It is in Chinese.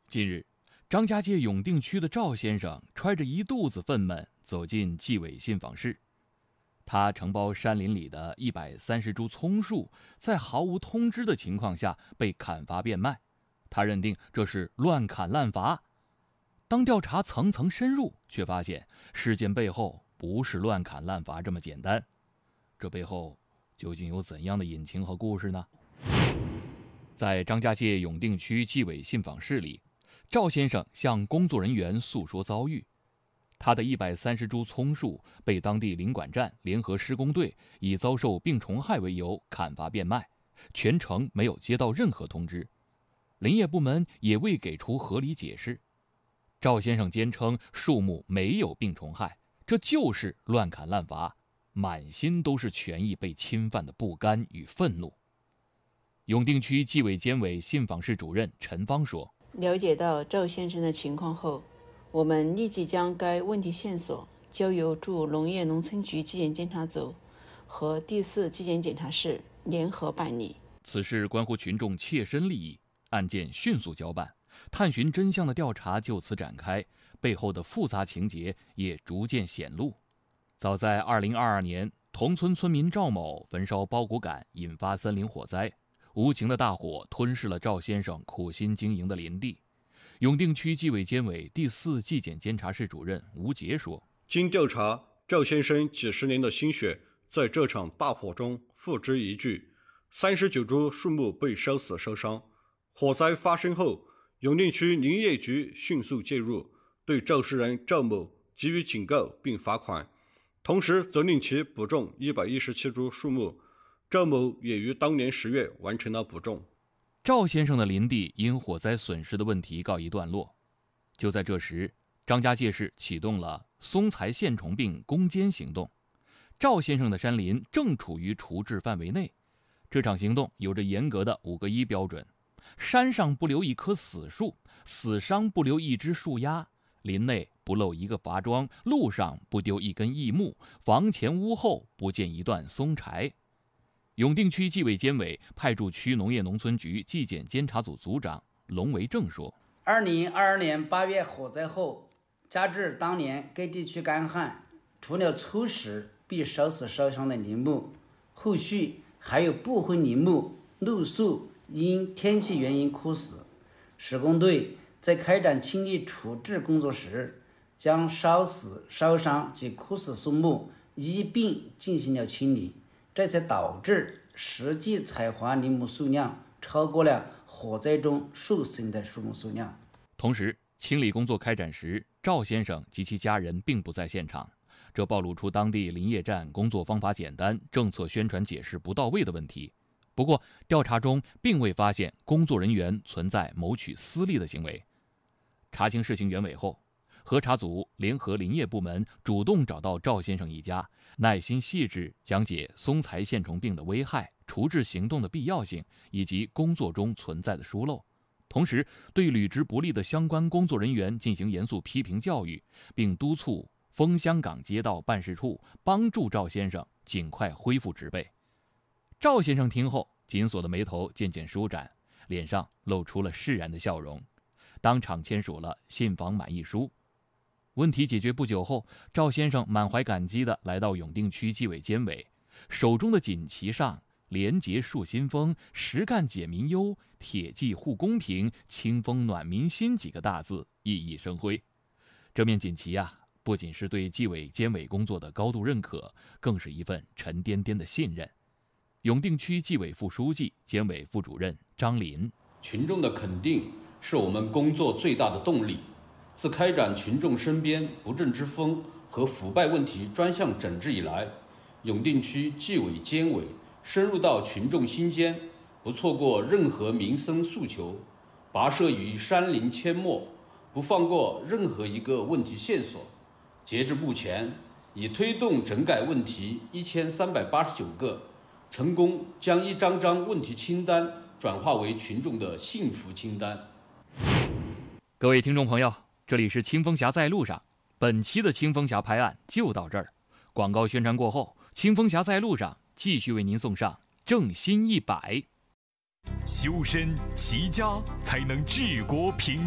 近日，张家界永定区的赵先生揣着一肚子愤懑走进纪委信访室。他承包山林里的130株葱树，在毫无通知的情况下被砍伐变卖，他认定这是乱砍滥伐。当调查层层深入，却发现事件背后不是乱砍滥伐这么简单。这背后究竟有怎样的隐情和故事呢？在张家界永定区纪委信访室里，赵先生向工作人员诉说遭遇。他的130株葱树被当地林管站联合施工队以遭受病虫害为由砍伐变卖，全程没有接到任何通知，林业部门也未给出合理解释。赵先生坚称树木没有病虫害，这就是乱砍滥伐，满心都是权益被侵犯的不甘与愤怒。永定区纪委监委信访室主任陈芳说： 了解到赵先生的情况后，我们立即将该问题线索交由驻农业农村局纪检监察组和第4纪检检察室联合办理。 此事关乎群众切身利益，案件迅速交办，探寻真相的调查就此展开，背后的复杂情节也逐渐显露。早在2022年，同村村民赵某焚烧包谷杆，引发森林火灾，无情的大火吞噬了赵先生苦心经营的林地。永定区纪委监委第4纪检监察室主任吴杰说： 经调查，赵先生几十年的心血在这场大火中付之一炬，39株树木被烧死烧伤。火灾发生后，永定区林业局迅速介入，对肇事人赵某给予警告并罚款，同时责令其补种117株树木。赵某也于当年10月完成了补种。 赵先生的林地因火灾损失的问题告一段落。就在这时，张家界市启动了松材线虫病攻坚行动，赵先生的山林正处于除治范围内。这场行动有着严格的5个1标准：山上不留一棵死树，死伤不留一只树丫，林内不漏一个伐桩，路上不丢一根异木，房前屋后不见一段松柴。永定区纪委监委派驻区农业农村局纪检监察组组长龙维正说 ：2022年8月火灾后，加之当年该地区干旱，除了初始被烧死烧伤的林木，后续还有部分林木、路树因天气原因枯死。施工队在开展清理处置工作时，将烧死、烧伤及枯死树木一并进行了清理，这才导致实际采伐林木数量超过了火灾中受损的树木数量。 同时，清理工作开展时，赵先生及其家人并不在现场，这暴露出当地林业站工作方法简单、政策宣传解释不到位的问题。不过，调查中并未发现工作人员存在谋取私利的行为。查清事情原委后，核查组联合林业部门主动找到赵先生一家，耐心细致讲解松材线虫病的危害、除治行动的必要性以及工作中存在的疏漏，同时对履职不力的相关工作人员进行严肃批评教育，并督促枫香港街道办事处帮助赵先生尽快恢复职位。赵先生听后，紧锁的眉头渐渐舒展，脸上露出了释然的笑容，当场签署了信访满意书。问题解决不久后，赵先生满怀感激地来到永定区纪委监委，手中的锦旗上“廉洁树新风，实干解民忧，铁骑护公平，清风暖民心”几个大字熠熠生辉。这面锦旗不仅是对纪委监委工作的高度认可，更是一份沉甸甸的信任。永定区纪委副书记、监委副主任张林： 群众的肯定是我们工作最大的动力。自开展群众身边不正之风和腐败问题专项整治以来，永定区纪委监委深入到群众心间，不错过任何民生诉求，跋涉于山林阡陌，不放过任何一个问题线索。截至目前，已推动整改问题1389个，成功将一张张问题清单转化为群众的幸福清单。 各位听众朋友，这里是清风侠在路上，本期的清风侠拍案就到这儿。广告宣传过后，清风侠在路上继续为您送上正心100。 修身齐家才能治国平